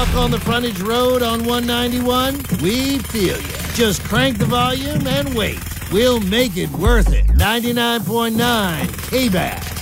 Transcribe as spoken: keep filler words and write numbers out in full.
Stuck on the frontage road on one ninety-one? We feel you. Just crank the volume and wait. We'll make it worth it. ninety-nine point nine K-B A S.